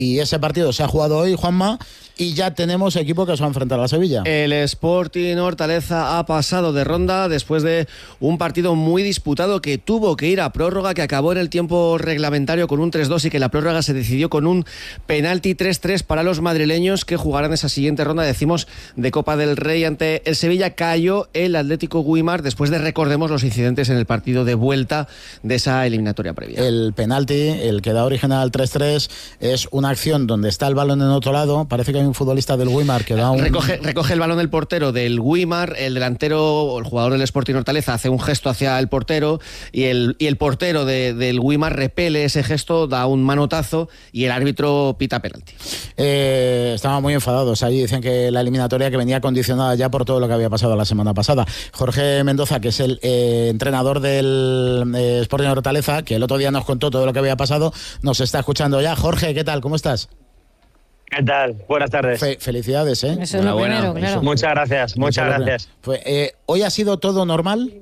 Y ese partido se ha jugado hoy, Juanma, y ya tenemos equipo que se va a enfrentar a la Sevilla. El Sporting Hortaleza ha pasado de ronda después de un partido muy disputado que tuvo que ir a prórroga, que acabó en el tiempo reglamentario con un 3-2 y que la prórroga se decidió con un penalti 3-3 para los madrileños, que jugarán esa siguiente ronda, decimos, de Copa del Rey ante el Sevilla. Cayó el Atlético Güímar después de, recordemos, los incidentes en el partido de vuelta de esa eliminatoria previa. El penalti, el que da origen al 3-3, es una acción donde está el balón en otro lado. Parece que hay un futbolista del Güímar que da un... Recoge el balón del portero del Güímar, el delantero, el jugador del Sporting Hortaleza hace un gesto hacia el portero y el portero del Güímar repele ese gesto, da un manotazo y el árbitro pita penalti. Estaban muy enfadados allí, dicen que la eliminatoria que venía condicionada ya por todo lo que había pasado la semana pasada. Jorge Mendoza, que es el entrenador del Sporting Hortaleza, que el otro día nos contó todo lo que había pasado, nos está escuchando ya. Jorge, ¿qué tal? ¿Cómo estás? ¿Qué tal? Buenas tardes. Felicidades, ¿eh? Eso es lo primero, claro. Muchas gracias, muchas gracias. ¿Hoy ha sido todo normal?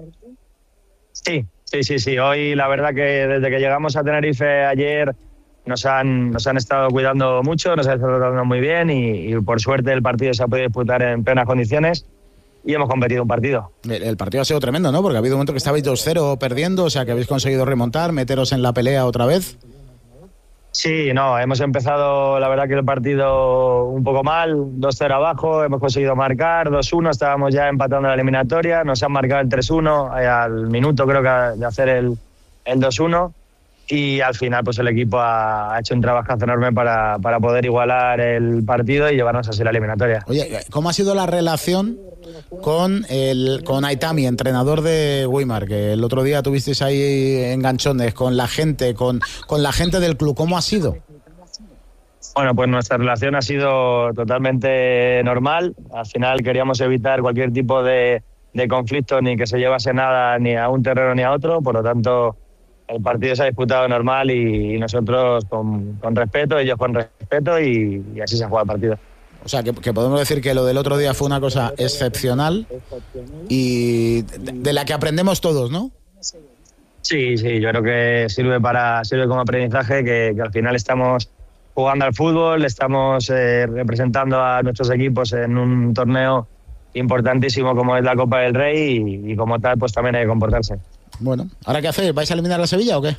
Sí. Hoy la verdad que desde que llegamos a Tenerife ayer nos han estado cuidando mucho, nos han estado tratando muy bien y por suerte el partido se ha podido disputar en plenas condiciones y hemos competido un partido. El partido ha sido tremendo, ¿no? Porque ha habido un momento que estabais 2-0 perdiendo, o sea que habéis conseguido remontar, meteros en la pelea otra vez. Sí, no, hemos empezado la verdad que el partido un poco mal, 2-0 abajo, hemos conseguido marcar, 2-1, estábamos ya empatando la eliminatoria, nos han marcado el 3-1 al minuto creo que de hacer el 2-1 y al final pues el equipo ha hecho un trabajazo enorme para poder igualar el partido y llevarnos así la eliminatoria. Oye, ¿cómo ha sido la relación con Aitami, entrenador de Güímar, que el otro día tuvisteis ahí enganchones con la gente, con la gente del club? ¿Cómo ha sido? Bueno, pues nuestra relación ha sido totalmente normal. Al final queríamos evitar cualquier tipo de conflicto, ni que se llevase nada ni a un terreno ni a otro, por lo tanto el partido se ha disputado normal y nosotros con respeto, ellos con respeto y así se ha jugado el partido. O sea, que podemos decir que lo del otro día fue una cosa excepcional y de la que aprendemos todos, ¿no? Sí, yo creo que sirve como aprendizaje, que al final estamos jugando al fútbol, estamos representando a nuestros equipos en un torneo importantísimo como es la Copa del Rey y como tal pues también hay que comportarse. Bueno, ¿ahora qué hacéis? ¿Vais a eliminar a Sevilla o qué?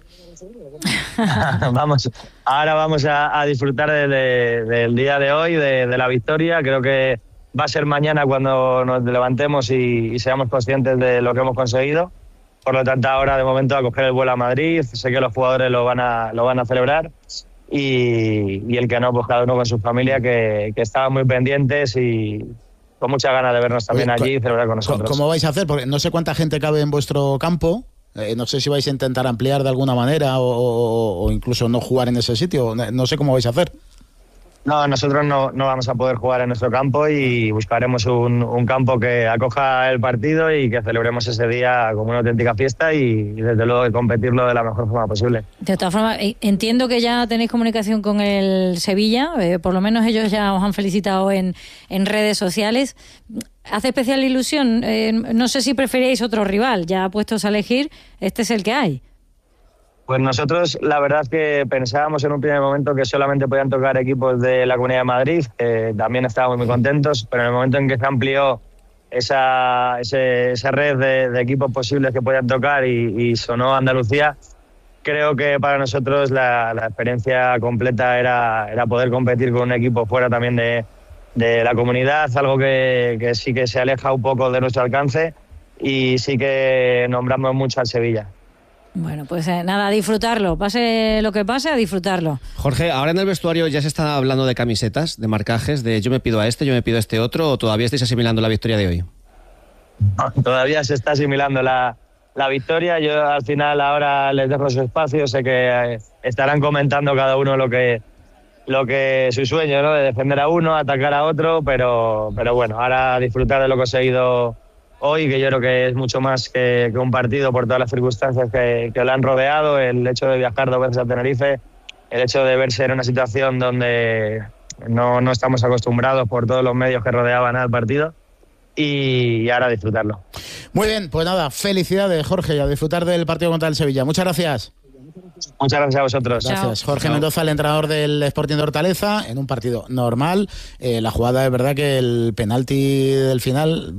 Ahora vamos a disfrutar del día de hoy, de la victoria. Creo que va a ser mañana cuando nos levantemos y seamos conscientes de lo que hemos conseguido. Por lo tanto, ahora de momento a coger el vuelo a Madrid. Sé que los jugadores lo van a celebrar y el que no, pues cada uno con su familia, que estaban muy pendientes y con muchas ganas de vernos también allí y celebrar con nosotros. ¿Cómo vais a hacer? Porque no sé cuánta gente cabe en vuestro campo. No sé si vais a intentar ampliar de alguna manera o incluso no jugar en ese sitio. No sé cómo vais a hacer. No, nosotros no vamos a poder jugar en nuestro campo y buscaremos un campo que acoja el partido y que celebremos ese día como una auténtica fiesta y desde luego competirlo de la mejor forma posible. De todas formas, entiendo que ya tenéis comunicación con el Sevilla, por lo menos ellos ya os han felicitado en redes sociales. ¿Hace especial ilusión? No sé si preferíais otro rival, ya puestos a elegir, este es el que hay. Pues nosotros la verdad es que pensábamos en un primer momento que solamente podían tocar equipos de la Comunidad de Madrid, también estábamos muy contentos, pero en el momento en que se amplió esa red de equipos posibles que podían tocar y sonó Andalucía, creo que para nosotros la experiencia completa era poder competir con un equipo fuera también de la comunidad, algo que sí que se aleja un poco de nuestro alcance y sí que nombramos mucho al Sevilla. Bueno, pues nada, a disfrutarlo, pase lo que pase, a disfrutarlo. Jorge, ahora en el vestuario ya se está hablando de camisetas, de marcajes, de yo me pido a este, yo me pido a este otro, ¿o todavía estáis asimilando la victoria de hoy? No, todavía se está asimilando la victoria. Yo al final ahora les dejo su espacio, sé que estarán comentando cada uno lo que su sueño, ¿no? De defender a uno, atacar a otro, pero bueno, ahora disfrutar de lo conseguido hoy, que yo creo que es mucho más que un partido por todas las circunstancias que lo han rodeado, el hecho de viajar 2 veces a Tenerife, el hecho de verse en una situación donde no estamos acostumbrados por todos los medios que rodeaban al partido y ahora disfrutarlo. Muy bien, pues nada, felicidades Jorge, a disfrutar del partido contra el Sevilla. Muchas gracias. Muchas gracias a vosotros. Gracias. Chao. Jorge Mendoza, el entrenador del Sporting de Hortaleza, en un partido normal. La jugada es verdad que el penalti del final...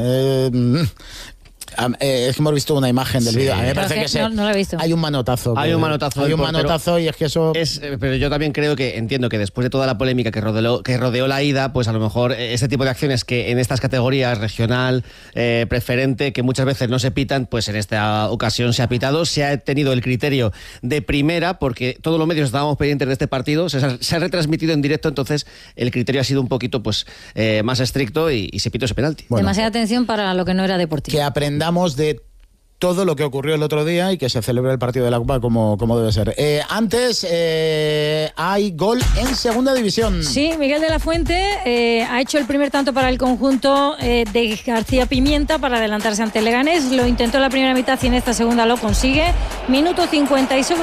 es que hemos visto una imagen del vídeo. A mí me parece que no lo he visto. hay un manotazo. Hay un manotazo Y es que eso... pero yo también entiendo que después de toda la polémica que rodeó la ida, pues a lo mejor ese tipo de acciones que en estas categorías regional, preferente, que muchas veces no se pitan, pues en esta ocasión se ha pitado, se ha tenido el criterio de primera, porque todos los medios estábamos pendientes de este partido, se ha retransmitido en directo, entonces el criterio ha sido un poquito pues más estricto y se pitó ese penalti. Bueno, demasiada atención para lo que no era deportivo. que aprendamos de todo lo que ocurrió el otro día y que se celebre el partido de la Copa como debe ser. Antes hay gol en segunda división. Sí, Miguel de la Fuente ha hecho el primer tanto para el conjunto de García Pimienta para adelantarse ante Leganés. Lo intentó en la primera mitad y en esta segunda lo consigue. Minuto 56,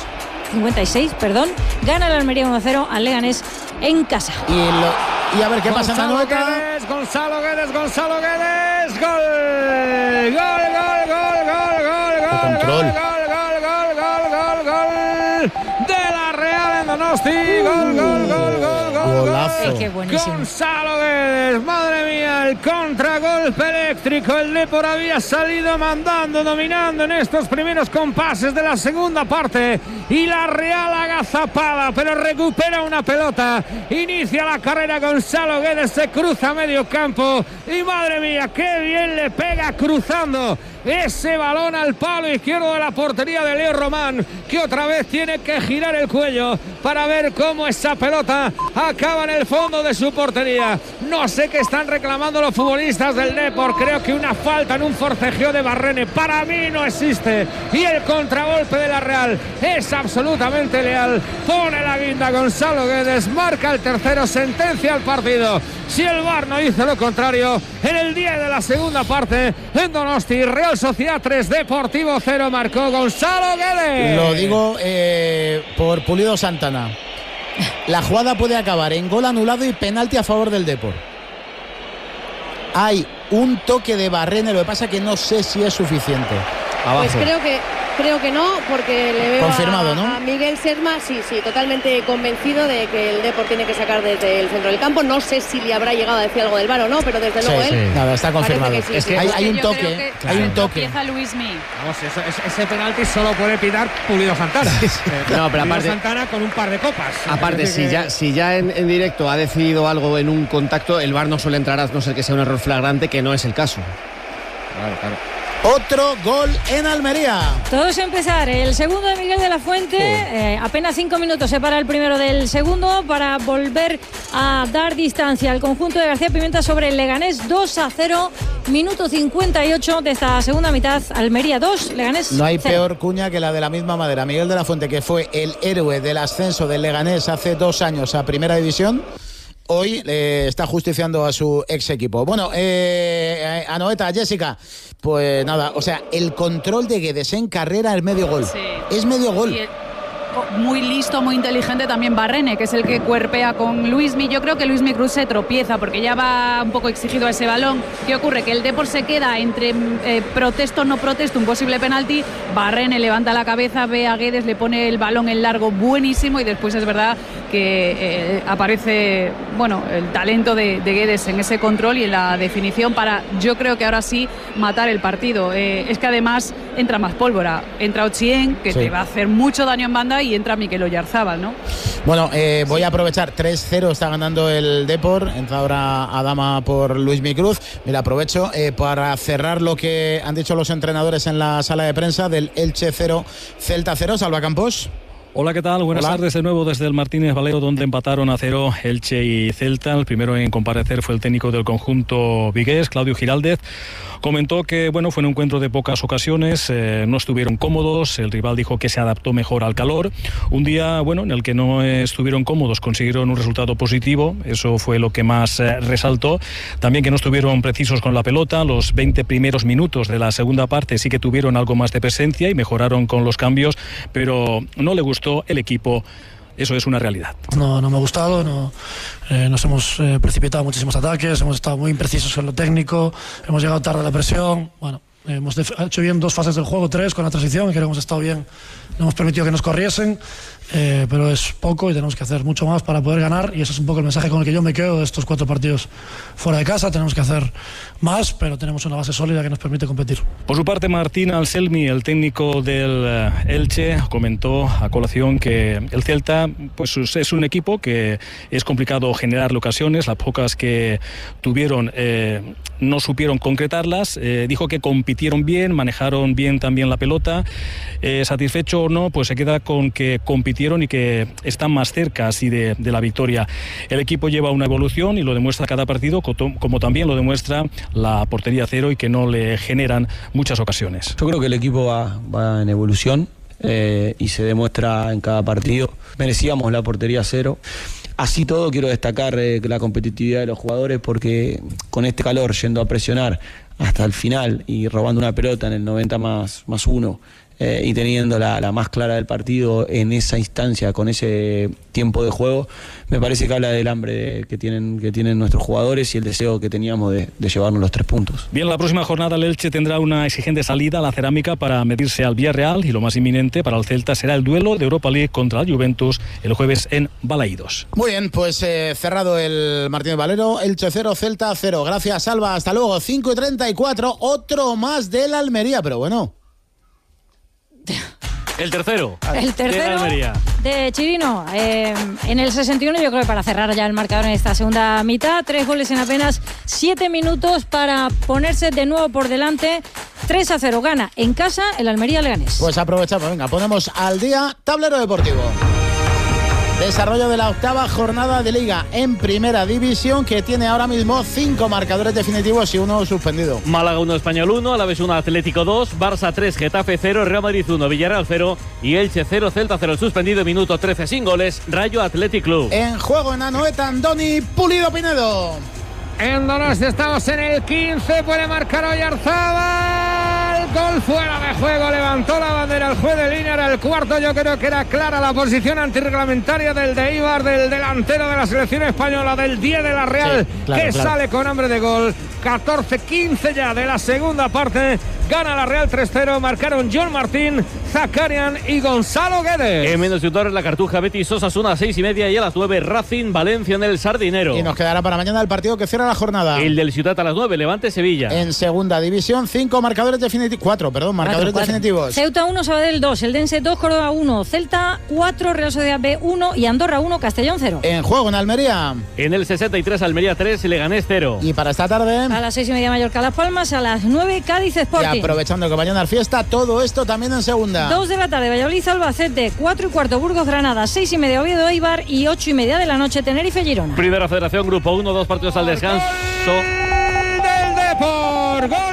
gana el Almería 1-0 al Leganés en casa. Y a ver qué pasa en la nota. Gonzalo Guedes, gol. Control. De la Real en Donosti. Gol. Golazo. Qué buenísimo. Gonzalo Guedes, madre mía, el contragolpe eléctrico. El Depor había salido mandando, dominando en estos primeros compases de la segunda parte. Y la Real agazapada, pero recupera una pelota. Inicia la carrera Gonzalo Guedes, se cruza a medio campo. Y madre mía, qué bien le pega cruzando ese balón al palo izquierdo de la portería de Leo Román, que otra vez tiene que girar el cuello para ver cómo esa pelota acaba en el fondo de su portería. No sé qué están reclamando los futbolistas del Depor, creo que una falta en un forcejeo de Barrene, para mí no existe, y el contragolpe de la Real es absolutamente leal. Pone la guinda Gonzalo Guedes, marca el tercero, sentencia al partido. Si el VAR no hizo lo contrario, en el día de la segunda parte, en Donosti, Real Sociedad 3, Deportivo 0, marcó Gonzalo Guedes. Lo digo por Pulido Santana. La jugada puede acabar en gol anulado y penalti a favor del Depor. Hay un toque de Barrene, lo que pasa que no sé si es suficiente. Pues creo que no, porque le veo confirmado, ¿no? A Miguel Serma, sí, totalmente convencido de que el Depor tiene que sacar desde el centro del campo. No sé si le habrá llegado a decir algo del VAR o no, pero desde luego él... Nada, está confirmado. Que sí, es que hay un toque, hay un toque. Empieza Luismi. Vamos, ese penalti solo puede pitar Pulido Santana. No, pero aparte, Santana con un par de copas. Aparte, si ya en directo ha decidido algo en un contacto, el VAR no suele entrar a no ser que sea un error flagrante, que no es el caso. Claro. Otro gol en Almería. Todos a empezar. El segundo de Miguel de la Fuente. Apenas 5 minutos separa el primero del segundo para volver a dar distancia al conjunto de García Pimienta sobre el Leganés 2-0. Minuto 58 de esta segunda mitad. Almería 2, Leganés 0. No hay peor cuña que la de la misma madera. Miguel de la Fuente, que fue el héroe del ascenso del Leganés hace 2 años a Primera División, hoy está justiciando a su ex equipo. Bueno, Anoeta, Jessica, pues nada, o sea, el control de Guedes en carrera es medio gol. Sí. Es medio gol. Muy listo, muy inteligente también Barrene, que es el que cuerpea con Luismi. Yo creo que Luismi Cruz se tropieza porque ya va un poco exigido a ese balón. ¿Qué ocurre? Que el Depor se queda entre protesto, no protesto, un posible penalti. Barrene levanta la cabeza, ve a Guedes, le pone el balón en largo buenísimo y después es verdad que aparece el talento de Guedes en ese control y en la definición para, yo creo que ahora sí, matar el partido. Es que además entra más pólvora. Entra Ochien, que te va a hacer mucho daño en banda, y entra Mikel Oyarzábal, ¿no? Bueno, voy a aprovechar. 3-0 está ganando el Depor. Entra ahora Adama por Luismi Cruz. Mira, aprovecho para cerrar lo que han dicho los entrenadores en la sala de prensa del Elche 0, Celta 0. Salva Campos. Hola, ¿qué tal? Buenas tardes de nuevo desde el Martínez Valero, donde empataron a 0 Elche y Celta. El primero en comparecer fue el técnico del conjunto vigués, Claudio Giraldez. Comentó que fue un encuentro de pocas ocasiones, no estuvieron cómodos, el rival dijo que se adaptó mejor al calor. Un día en el que no estuvieron cómodos, consiguieron un resultado positivo, eso fue lo que más resaltó. También que no estuvieron precisos con la pelota, los 20 primeros minutos de la segunda parte sí que tuvieron algo más de presencia y mejoraron con los cambios, pero no le gustó el equipo. Eso es una realidad. No me ha gustado, nos hemos precipitado muchísimos ataques, hemos estado muy imprecisos en lo técnico, hemos llegado tarde a la presión. Hemos hecho bien 2 fases del juego, 3 con la transición, creo que hemos estado bien, no hemos permitido que nos corriesen, pero es poco y tenemos que hacer mucho más para poder ganar, y ese es un poco el mensaje con el que yo me quedo de estos 4 partidos fuera de casa. Tenemos que hacer más, pero tenemos una base sólida que nos permite competir. Por su parte, Martín Anselmi, el técnico del Elche, comentó a colación que el Celta pues es un equipo que es complicado generarle ocasiones, las pocas que tuvieron no supieron concretarlas. Dijo que compitieron bien, manejaron bien también la pelota. Satisfecho o no, pues se queda con que compitieron y que están más cerca así de la victoria. El equipo lleva una evolución y lo demuestra cada partido, como también lo demuestra la portería cero, y que no le generan muchas ocasiones. Yo creo que el equipo va en evolución y se demuestra en cada partido. Merecíamos la portería cero. Así todo, quiero destacar la competitividad de los jugadores, porque con este calor, yendo a presionar hasta el final y robando una pelota en el 90 más 1 y teniendo la más clara del partido en esa instancia, con ese tiempo de juego, me parece que habla del hambre que tienen nuestros jugadores y el deseo que teníamos de llevarnos los 3 puntos. Bien, la próxima jornada el Elche tendrá una exigente salida a la Cerámica para medirse al Villarreal, y lo más inminente para el Celta será el duelo de Europa League contra el Juventus el jueves en Balaídos. Muy bien, pues cerrado el Martínez Valero, Elche 0, Celta 0. Gracias, Alba, hasta luego. 5:34, otro más del Almería, pero bueno. El tercero de Almería, de Chirino, en el 61, yo creo que para cerrar ya el marcador en esta segunda mitad. 3 goles en apenas 7 minutos para ponerse de nuevo por delante. 3-0 gana en casa el Almería Leganés. Pues aprovechamos, venga, ponemos al día Tablero Deportivo. Desarrollo de la 8ª jornada de Liga en Primera División, que tiene ahora mismo 5 marcadores definitivos y 1 suspendido. Málaga 1, Español 1, Alavés 1, Atlético 2, Barça 3, Getafe 0, Real Madrid 1, Villarreal 0 y Elche 0, Celta 0 suspendido, minuto 13 sin goles, Rayo Athletic Club. En juego en Anoeta, Andoni Pulido Pinedo. En Donostia estamos en el 15, puede marcar Oyarzabal. Gol fuera de juego, levantó la bandera el juez de línea, era el cuarto. Yo creo que era clara la posición antirreglamentaria del de Eibar, del delantero de la selección española, del 10 de la Real, sí, claro. Sale con hambre de gol. 14-15 ya de la segunda parte. Gana la Real 3-0. Marcaron John Martín, Zakarian y Gonzalo Guedes. En menos de un la Cartuja, Betis, Osasuna a 6:30 y a las 9 Racing, Valencia en el Sardinero. Y nos quedará para mañana el partido que cierra la jornada. El del Ciutat a las 9, Levante Sevilla. En segunda división, 5 marcadores definitivos. 4 definitivos. Ceuta 1, Sabadell 2, Eldense 2, Córdoba 1, Celta 4, Real Sociedad B 1 y Andorra 1, Castellón 0. En juego en Almería. En el 63, Almería 3, Leganés 0. Y para esta tarde, a las 6:30 Mallorca Las Palmas, a las 9 Cádiz Sporting. Y aprovechando que mañana es fiesta, todo esto también en segunda. 2 de la tarde Valladolid Albacete, 4:15 Burgos Granada, 6:30 Oviedo Eibar y 8:30 de la noche Tenerife Girona. Primera Federación, grupo 1, 2 partidos al descanso. Gol del Depor, gol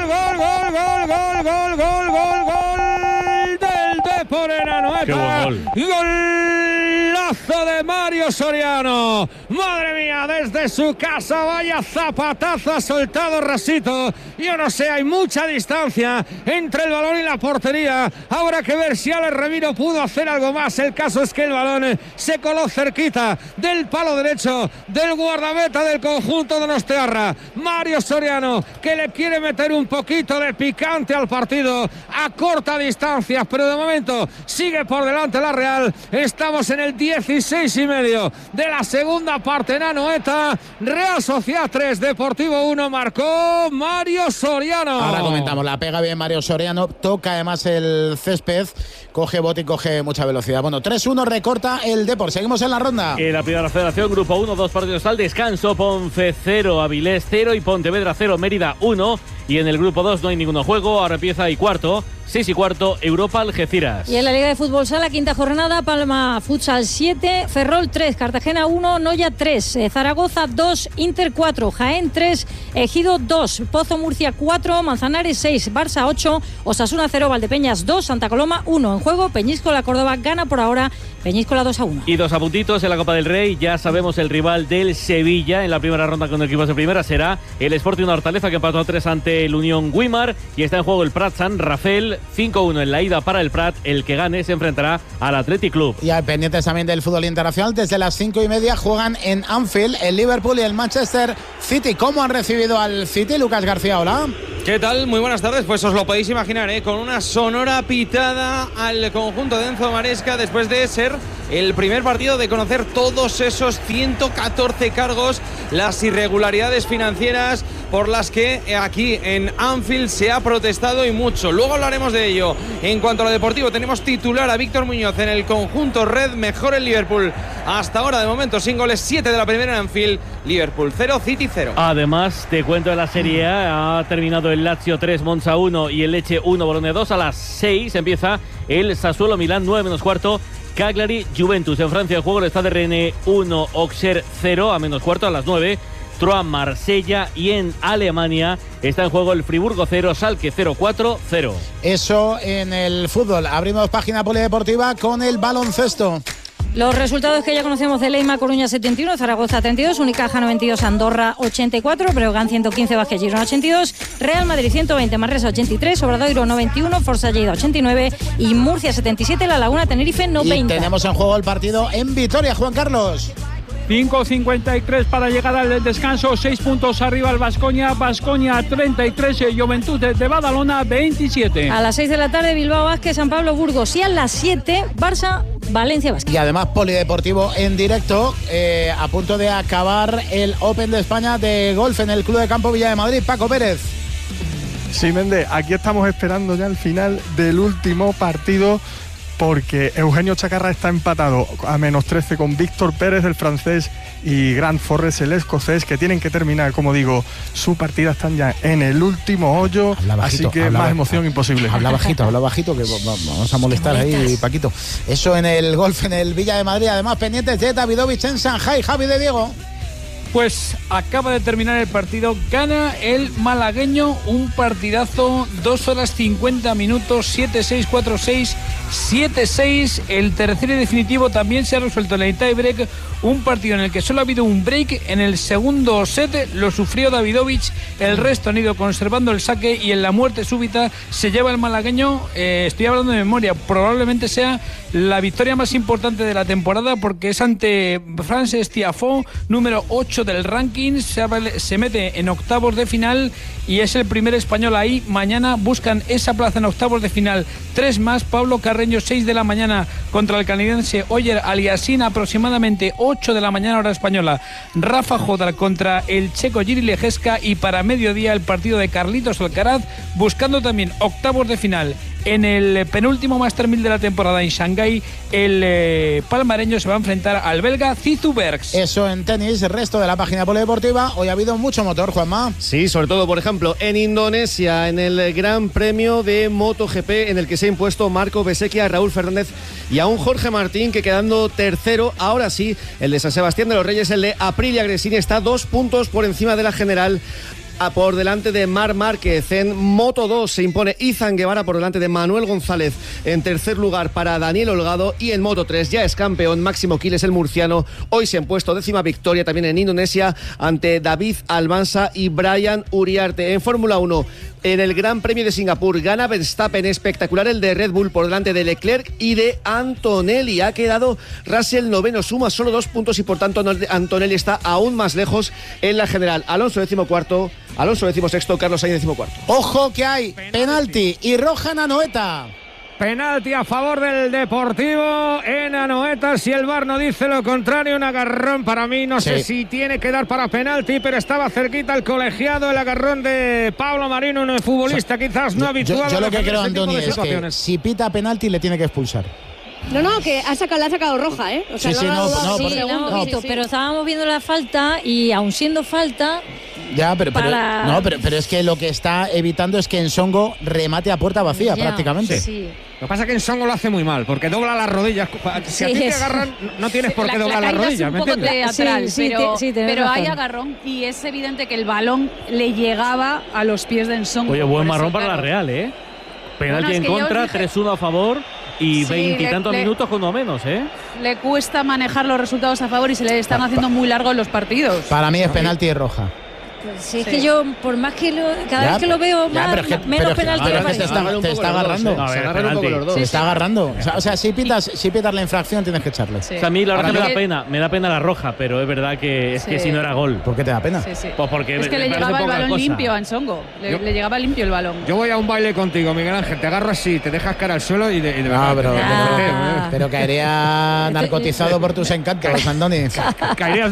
del Depor en Anoeta. Qué buen gol. Golazo de Mario Soriano. Madre mía, desde su casa, vaya zapatazo ha soltado Rasito. Yo no sé, hay mucha distancia entre el balón y la portería. Habrá que ver si Alex Remiro pudo hacer algo más. El caso es que el balón se coló cerquita del palo derecho del guardameta del conjunto donostiarra. Mario Soriano, que le quiere meter un poquito de picante al partido a corta distancia, pero de momento sigue por delante la Real. Estamos en el 16:30 de la segunda parte en Anoeta. Real Sociedad 3, Deportivo 1, marcó Mario Soriano. Ahora comentamos, la pega bien Mario Soriano, toca además el césped, coge bote y coge mucha velocidad. Bueno, 3-1 recorta el Depor. Seguimos en la ronda. En la Primera Federación, grupo 1, 2 partidos al descanso. Ponce 0, Avilés 0 y Pontevedra 0, Mérida 1. Y en el grupo 2 no hay ninguno juego. Ahora empieza y cuarto. 6:15, Europa Algeciras. Y en la Liga de Fútbol Sala, quinta jornada, Palma Futsal 7, Ferrol 3, Cartagena 1, Noya 3, Zaragoza 2, Inter 4, Jaén 3, Ejido 2, Pozo Murcia 4, Manzanares 6, Barça 8, Osasuna 0, Valdepeñas 2, Santa Coloma 1. En juego, Peñíscola Córdoba gana por ahora, Peñíscola 2-1. Y 2 puntitos en la Copa del Rey. Ya sabemos el rival del Sevilla en la primera ronda con equipos de primera será el Sporting Hortaleza, que empató a 3 ante el Unión Guimar. Y está en juego el Prat San Rafael. 5-1 en la ida para el Prat. El que gane se enfrentará al Athletic Club. Y hay pendientes también del fútbol internacional. Desde las 5:30 juegan en Anfield el Liverpool y el Manchester City. ¿Cómo han recibido al City, Lucas García? Hola. ¿Qué tal? Muy buenas tardes. Pues os lo podéis imaginar, con una sonora pitada al conjunto de Enzo Maresca después de ser el primer partido de conocer todos esos 114 cargos, las irregularidades financieras por las que aquí en Anfield se ha protestado y mucho. Luego hablaremos de ello. En cuanto a lo deportivo, tenemos titular a Víctor Muñoz en el conjunto red, mejor el Liverpool hasta ahora de momento, sin goles, 7 de la primera en Anfield, Liverpool 0, City 0. Además, te cuento de la Serie A, ha terminado el Lazio 3, Monza 1 y el Lecce 1, Bolonia 2. A las 6 empieza el Sassuolo Milán 9 menos cuarto, Cagliari Juventus. En Francia el juego del Stade Rennes 1, Auxerre 0 a menos cuarto a las 9. Troyes Marsella, y en Alemania está en juego el Friburgo 0, Schalke 0-4-0. Eso en el fútbol. Abrimos página polideportiva con el baloncesto. Los resultados que ya conocemos de Leima, Coruña 71, Zaragoza 32, Unicaja 92, Andorra 84, Breogán 115, Vázquez Girona 82, Real Madrid 120, Manresa 83, Obradoiro 91, Forza Lleida 89 y Murcia 77, La Laguna Tenerife 90. Y tenemos en juego el partido en Vitoria, Juan Carlos. 5:53 para llegar al descanso, 6 puntos arriba el Baskonia 33, Juventud de Badalona 27. A las 6 de la tarde Bilbao Vázquez, San Pablo Burgos, y a las 7 Barça Valencia Vázquez. Y además polideportivo en directo, a punto de acabar el Open de España de golf en el Club de Campo Villa de Madrid. Paco Pérez. Sí, Méndez, aquí estamos esperando ya el final del último partido, porque Eugenio Chacarra está empatado a menos 13 con Víctor Pérez, el francés, y Grant Forrest, el escocés, que tienen que terminar, como digo, su partida. Están ya en el último hoyo, así que más emoción imposible. Habla bajito, que vamos a molestar ahí, Paquito. Eso en el golf en el Villa de Madrid. Además, pendientes de Davidovich en Shanghai. Javi de Diego. Pues acaba de terminar el partido, gana el malagueño, un partidazo, 2 horas 50 minutos, 7-6, 4-6, 7-6. El tercer y definitivo también se ha resuelto en el tie-break, un partido en el que solo ha habido un break. En el segundo set lo sufrió Davidovich, el resto han ido conservando el saque, y en la muerte súbita se lleva el malagueño. Estoy hablando de memoria, probablemente sea la victoria más importante de la temporada, porque es ante Frances Tiafoe, número 8 del ranking, se mete en octavos de final y es el primer español ahí. Mañana buscan esa plaza en octavos de final 3 más. Pablo Carreño, 6 de la mañana contra el canadiense Oyer Aliassime, aproximadamente 8 de la mañana hora española. Rafa Jodar contra el checo Jiří Ležeska, y para mediodía el partido de Carlitos Alcaraz, buscando también octavos de final. En el penúltimo Master 1000 de la temporada en Shanghái, el palmareño se va a enfrentar al belga Zizou Bergs. Eso en tenis. El resto de la página polideportiva. Hoy ha habido mucho motor, Juanma. Sí, sobre todo, por ejemplo, en Indonesia, en el Gran Premio de MotoGP, en el que se ha impuesto Marco Bezzecchi, Raúl Fernández y a un Jorge Martín, que quedando tercero. Ahora sí, el de San Sebastián de los Reyes, el de Aprilia Gresini, está 2 puntos por encima de la general, por delante de Marc Márquez. En Moto 2 se impone Izan Guevara por delante de Manuel González. En tercer lugar para Daniel Holgado. Y en Moto 3 ya es campeón Máximo Quiles, el murciano. Hoy se ha impuesto 10ª victoria también en Indonesia ante David Almansa y Brian Uriarte. En Fórmula 1, en el Gran Premio de Singapur, gana Verstappen, espectacular el de Red Bull por delante de Leclerc y de Antonelli. Ha quedado Russell noveno, suma solo 2 puntos, y por tanto Antonelli está aún más lejos en la general. Alonso 14º, Alonso 16º, Carlos Sainz 14º. Ojo que hay penalti y roja en Anoeta. Penalti a favor del Deportivo en Anoeta. Si el VAR no dice lo contrario, un agarrón para mí. No sé si tiene que dar para penalti, pero estaba cerquita el colegiado. El agarrón de Pablo Marino, un futbolista quizás no habituado. Yo lo que creo, Antoni, es que si pita penalti le tiene que expulsar. No, que le ha sacado roja, ¿eh? O sea, pero estábamos viendo la falta, y aun siendo falta... Ya, pero es que lo que está evitando es que Ensongo remate a puerta vacía, prácticamente. Sí. Lo que pasa es que Ensongo lo hace muy mal, porque dobla las rodillas. Si a ti te agarran, no tienes por qué doblar las rodillas, ¿me entiendes? Pero hay agarrón, y es evidente que el balón le llegaba a los pies de Ensongo. Oye, buen marrón para la Real, ¿eh? Penalti en contra, 3-1 a favor. Y 20 y tantos minutos con uno menos, ¿eh? Le cuesta manejar los resultados a favor y se le están haciendo muy largos los partidos. Para mí es penalti y roja. Si es que yo, por más que cada vez que lo veo, menos penalti me parece. Te está agarrando. Se agarran un poco los dos. Te está agarrando. O sea, si pitas la infracción, tienes que echarle. O sea, a mí la verdad me da pena la roja, pero es verdad que es que si no era gol. ¿Por qué te da pena? Pues porque es que le llegaba el balón limpio a Nsongo. Le llegaba limpio el balón. Yo voy a un baile contigo, Miguel Ángel. Te agarro así, te dejas caer al suelo y de pero caería narcotizado por tus encantos, Andoni. Caerías